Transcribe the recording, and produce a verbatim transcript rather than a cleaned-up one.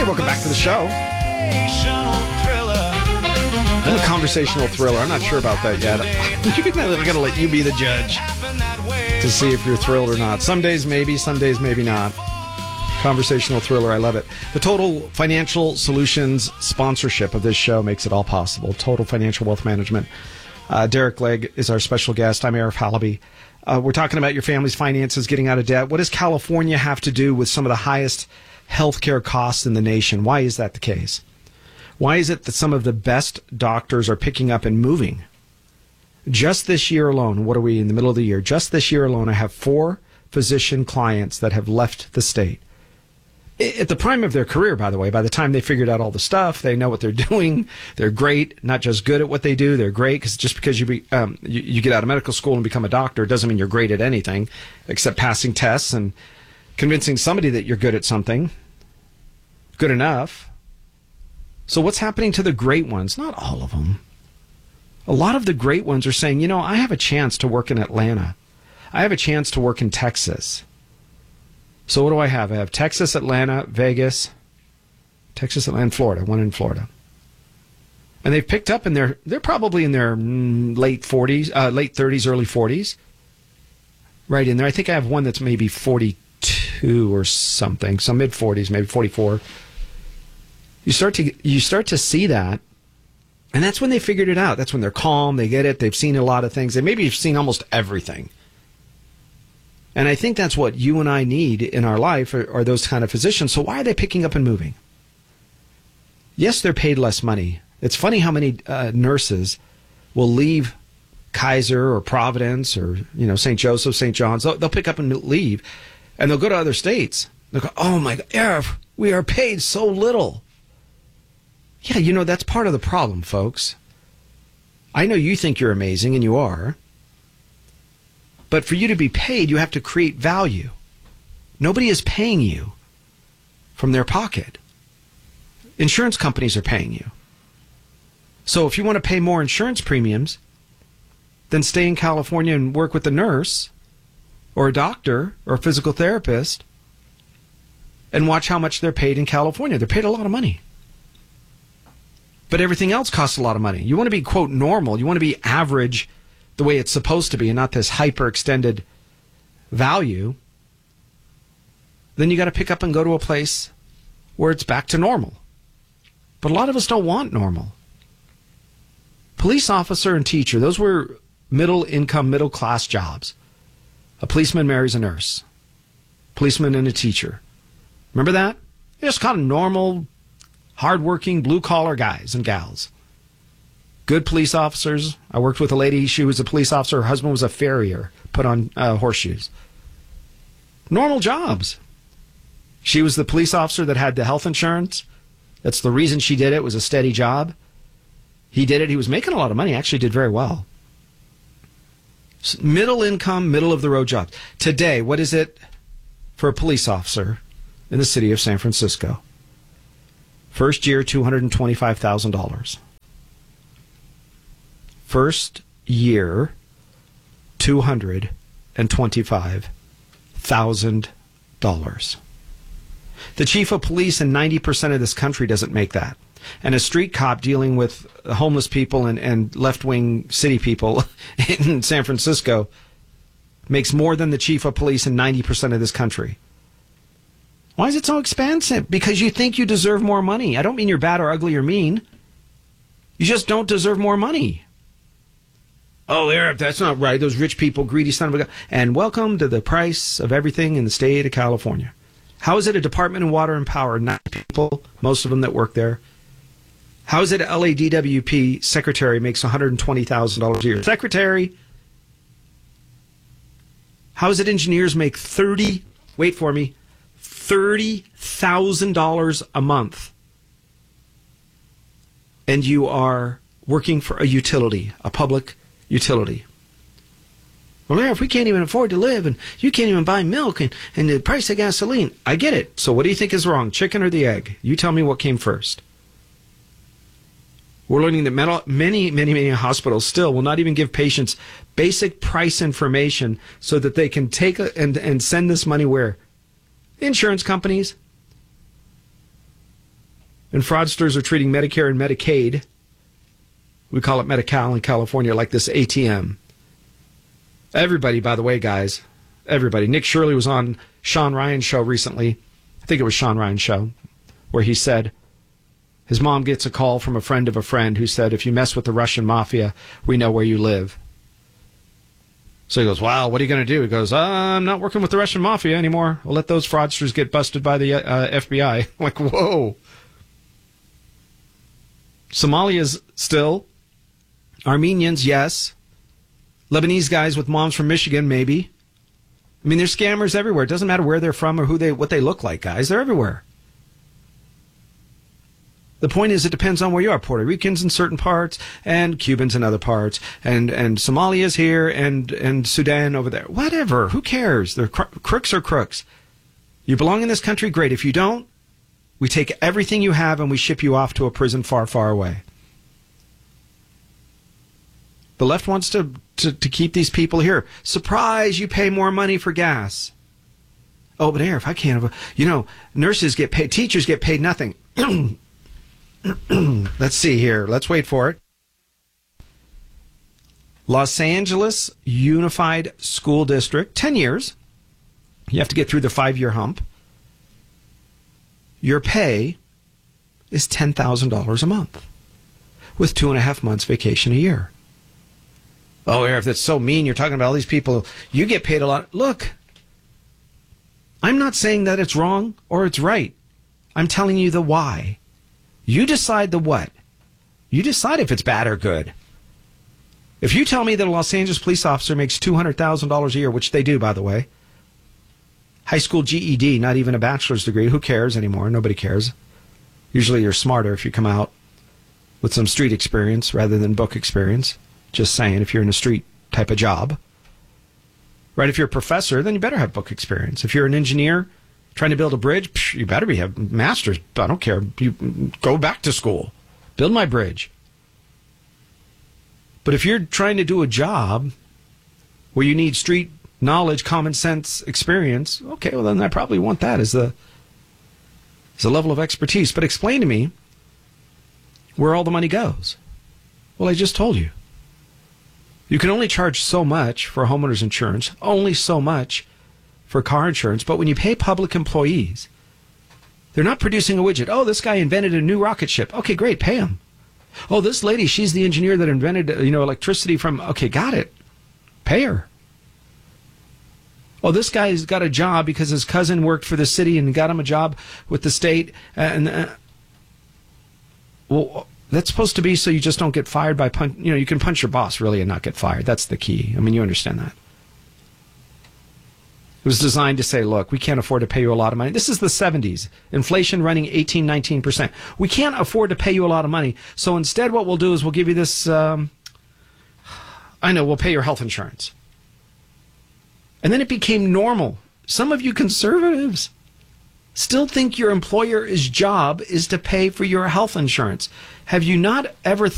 welcome back to the show. I'm a conversational thriller. I'm not sure about that yet. I gotta let you be the judge to see if you're thrilled or not. Some days maybe, some days maybe not. Conversational thriller, I love it. The Total Financial Solutions sponsorship of this show makes it all possible. Total Financial Wealth Management. Uh, Derek Legg is our special guest. I'm Arif Halaby. Uh, we're talking about your family's finances, getting out of debt. What does California have to do with some of the highest healthcare costs in the nation? Why is that the case? Why is it that some of the best doctors are picking up and moving? Just this year alone, what are we in the middle of the year? Just this year alone, I have four physician clients that have left the state. At the prime of their career, by the way, by the time they figured out all the stuff, they know what they're doing. They're great, not just good at what they do. They're great because just because you, be, um, you you get out of medical school and become a doctor doesn't mean you're great at anything except passing tests and convincing somebody that you're good at something. Good enough. So what's happening to the great ones? Not all of them. A lot of the great ones are saying, you know, I have a chance to work in Atlanta. I have a chance to work in Texas. So what do I have? I have Texas, Atlanta, Vegas, Texas, Atlanta, Florida, one in Florida. And they've picked up in their, they're probably in their mm, late forties, uh, late thirties, early forties. Right in there. I think I have one that's maybe forty-two or something. So mid forties, maybe forty-four. You start to, you start to see that. And that's when they figured it out. That's when they're calm. They get it. They've seen a lot of things. They maybe have seen almost everything. And I think that's what you and I need in our life are, are those kind of physicians. So why are they picking up and moving? Yes, they're paid less money. It's funny how many uh, nurses will leave Kaiser or Providence or, you know, Saint Joseph, Saint John's. They'll, they'll pick up and leave, and they'll go to other states. They'll go, oh, my God, Arif, we are paid so little. Yeah, you know, that's part of the problem, folks. I know you think you're amazing, and you are. But for you to be paid, you have to create value. Nobody is paying you from their pocket. Insurance companies are paying you. So if you want to pay more insurance premiums, then stay in California and work with a nurse or a doctor or a physical therapist and watch how much they're paid in California. They're paid a lot of money. But everything else costs a lot of money. You want to be, quote, normal. You want to be average the way it's supposed to be and not this hyper-extended value, then you got to pick up and go to a place where it's back to normal. But a lot of us don't want normal. Police officer and teacher, those were middle-income, middle-class jobs. A policeman marries a nurse. Policeman and a teacher. Remember that? They're just kind of normal, hardworking, blue-collar guys and gals. Good police officers. I worked with a lady. She was a police officer. Her husband was a farrier, put on uh, horseshoes. Normal jobs. She was the police officer that had the health insurance. That's the reason she did it. It was a steady job. He did it. He was making a lot of money. Actually did very well. Middle income, middle of the road jobs. Today, what is it for a police officer in the city of San Francisco? First year, two hundred twenty-five thousand dollars. First year, two hundred twenty-five thousand dollars. The chief of police in ninety percent of this country doesn't make that. And a street cop dealing with homeless people and, and left-wing city people in San Francisco makes more than the chief of police in ninety percent of this country. Why is it so expensive? Because you think you deserve more money. I don't mean you're bad or ugly or mean. You just don't deserve more money. Oh, Eric, that's not right. Those rich people, greedy son of a gun. And welcome to the price of everything in the state of California. How is it a Department of Water and Power, nine people, most of them that work there? How is it L A D W P secretary makes one hundred twenty thousand dollars a year? Secretary. How is it engineers make thirty, wait for me, thirty thousand dollars a month? And you are working for a utility, a public utility. Well, if we can't even afford to live and you can't even buy milk and, and the price of gasoline, I get it. So what do you think is wrong, chicken or the egg? You tell me what came first. We're learning that many, many, many hospitals still will not even give patients basic price information so that they can take a, and, and send this money where? Insurance companies. And fraudsters are treating Medicare and Medicaid, we call it Medi-Cal in California, like this A T M. Everybody, by the way, guys, everybody. Nick Shirley was on Sean Ryan's show recently. I think it was Sean Ryan's show, where he said his mom gets a call from a friend of a friend who said, if you mess with the Russian mafia, we know where you live. So he goes, wow, what are you going to do? He goes, uh, I'm not working with the Russian mafia anymore. We'll let those fraudsters get busted by the uh, F B I. I'm like, whoa. Somalia's still. Armenians, yes. Lebanese guys with moms from Michigan, maybe. I mean, there's scammers everywhere. It doesn't matter where they're from or who they, what they look like, guys. They're everywhere. The point is, it depends on where you are. Puerto Ricans in certain parts, and Cubans in other parts, and and Somalia's here, and and Sudan over there. Whatever. Who cares? They're cr- crooks or crooks. You belong in this country, great. If you don't, we take everything you have and we ship you off to a prison far, far away. The left wants to, to, to keep these people here. Surprise, you pay more money for gas. Oh, but Air, if I can't, you know, nurses get paid, teachers get paid nothing. Let's see here. Let's wait for it. Los Angeles Unified School District, ten years. You have to get through the five-year hump. Your pay is ten thousand dollars a month with two and a half months vacation a year. Oh, Eric, that's so mean. You're talking about all these people. You get paid a lot. Look, I'm not saying that it's wrong or it's right. I'm telling you the why. You decide the what. You decide if it's bad or good. If you tell me that a Los Angeles police officer makes two hundred thousand dollars a year, which they do, by the way, high school G E D, not even a bachelor's degree, who cares anymore? Nobody cares. Usually you're smarter if you come out with some street experience rather than book experience. Just saying, if you're in a street type of job. Right, if you're a professor, then you better have book experience. If you're an engineer trying to build a bridge, psh, you better be have master's. I don't care. You go back to school. Build my bridge. But if you're trying to do a job where you need street knowledge, common sense, experience, okay, well, then I probably want that as the, as a level of expertise. But explain to me where all the money goes. Well, I just told you. You can only charge so much for homeowner's insurance, only so much for car insurance. But when you pay public employees, they're not producing a widget. Oh, this guy invented a new rocket ship. Okay, great, pay him. Oh, this lady, she's the engineer that invented, you know, electricity from, okay, got it. Pay her. Oh, this guy's got a job because his cousin worked for the city and got him a job with the state. And, uh, well, that's supposed to be so you just don't get fired by punch. You know, you can punch your boss really and not get fired. That's the key. I mean, you understand that. It was designed to say, look, we can't afford to pay you a lot of money. This is the seventies. Inflation running eighteen, nineteen percent. We can't afford to pay you a lot of money. So instead what we'll do is we'll give you this, um, I know, we'll pay your health insurance. And then it became normal. Some of you conservatives still think your employer's job is to pay for your health insurance. Have you not ever